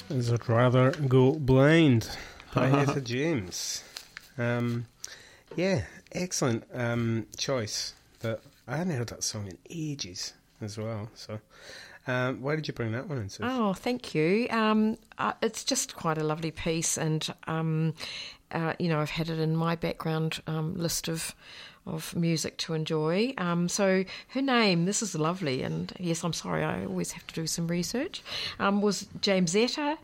Is I'd Rather Go Blind by Etta James. Yeah, excellent choice. But I hadn't heard that song in ages as well. So, why did you bring that one in, Sis? Oh, thank you. It's just quite a lovely piece, and I've had it in my background list of music to enjoy. So her name, this is lovely, and yes, I'm sorry, I always have to do some research, was Jamesetta